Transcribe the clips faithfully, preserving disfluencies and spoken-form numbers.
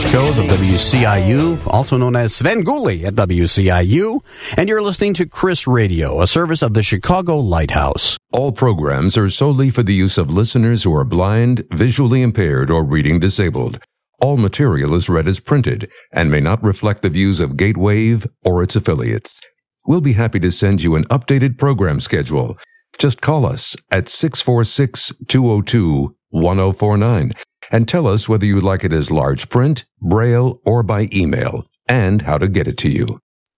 Codes of W C I U, also known as Sven Gulli at W C I U, and you're listening to Chris Radio, a service of the Chicago Lighthouse. All programs are solely for the use of listeners who are blind, visually impaired, or reading disabled. All material is read as printed and may not reflect the views of Gatewave or its affiliates. We'll be happy to send you an updated program schedule. Just call us at six four six, two oh two, one oh four nine and tell us whether you like it as large print, braille, or by email, and how to get it to you.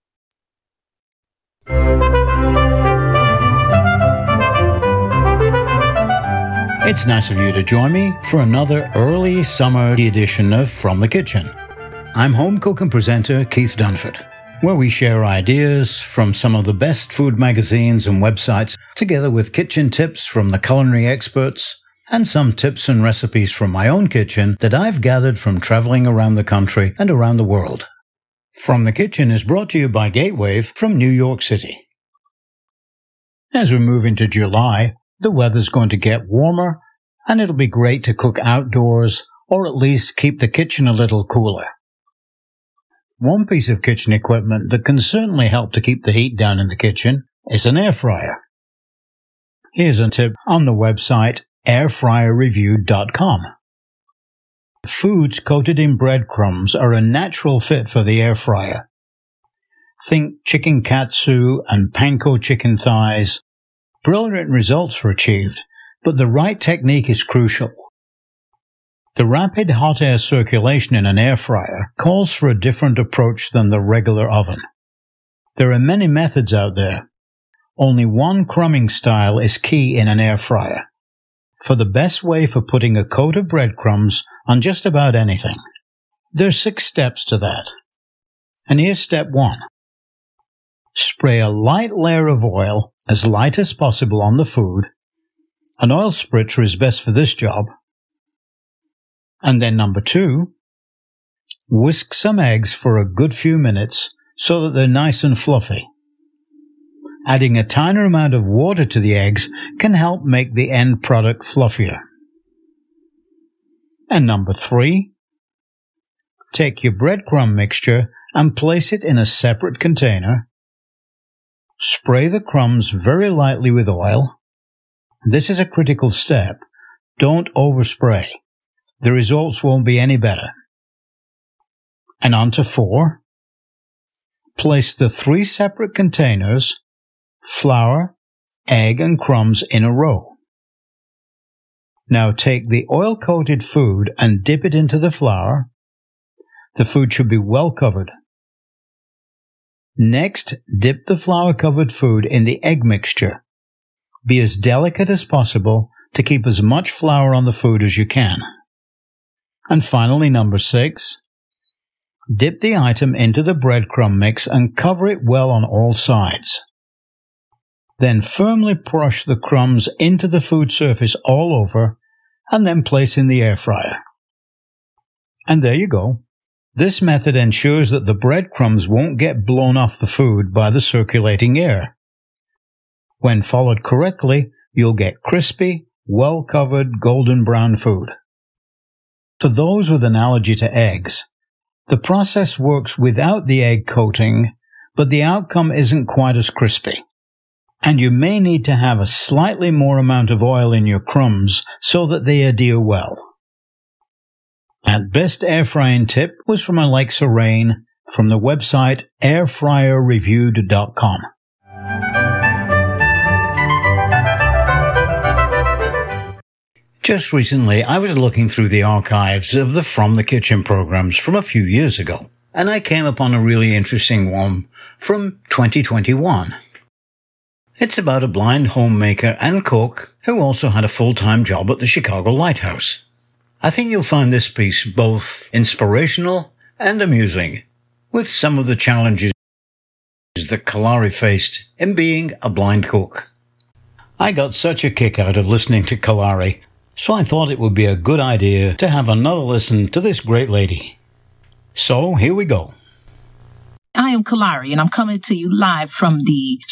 It's nice of you to join me for another early summer edition of From the Kitchen. I'm home cook and presenter Keith Dunford, where we share ideas from some of the best food magazines and websites, together with kitchen tips from the culinary experts and some tips and recipes from my own kitchen that I've gathered from traveling around the country and around the world. From the Kitchen is brought to you by Gatewave from New York City. As we move into July, the weather's going to get warmer, and it'll be great to cook outdoors or at least keep the kitchen a little cooler. One piece of kitchen equipment that can certainly help to keep the heat down in the kitchen is an air fryer. Here's a tip on the website air fryer review dot com. Foods coated in breadcrumbs are a natural fit for the air fryer. Think chicken katsu and panko chicken thighs. Brilliant results were achieved, but the right technique is crucial. The rapid hot air circulation in an air fryer calls for a different approach than the regular oven. There are many methods out there. Only one crumbing style is key in an air fryer, for the best way for putting a coat of breadcrumbs on just about anything. There's six steps to that. And here's step one. Spray a light layer of oil, as light as possible, on the food. An oil spritzer is best for this job. And then number two, whisk some eggs for a good few minutes so that they're nice and fluffy. Adding a tiny amount of water to the eggs can help make the end product fluffier. And number three, take your breadcrumb mixture and place it in a separate container. Spray the crumbs very lightly with oil. This is a critical step. Don't overspray. The results won't be any better. And on to four. Place the three separate containers, flour, egg, and crumbs in a row. Now take the oil-coated food and dip it into the flour. The food should be well covered. Next, dip the flour-covered food in the egg mixture. Be as delicate as possible to keep as much flour on the food as you can. And finally, number six, dip the item into the breadcrumb mix and cover it well on all sides. Then firmly push the crumbs into the food surface all over, and then place in the air fryer. And there you go. This method ensures that the breadcrumbs won't get blown off the food by the circulating air. When followed correctly, you'll get crispy, well-covered, golden brown food. For those with an allergy to eggs, the process works without the egg coating, but the outcome isn't quite as crispy. And you may need to have a slightly more amount of oil in your crumbs so that they adhere well. That best air frying tip was from Alexa Rain from the website air fryer review dot com. Just recently, I was looking through the archives of the From the Kitchen programs from a few years ago, and I came upon a really interesting one from twenty twenty-one. It's about a blind homemaker and cook who also had a full-time job at the Chicago Lighthouse. I think you'll find this piece both inspirational and amusing, with some of the challenges that Kalari faced in being a blind cook. I got such a kick out of listening to Kalari, so I thought it would be a good idea to have another listen to this great lady. So here we go. I am Kalari, and I'm coming to you live from the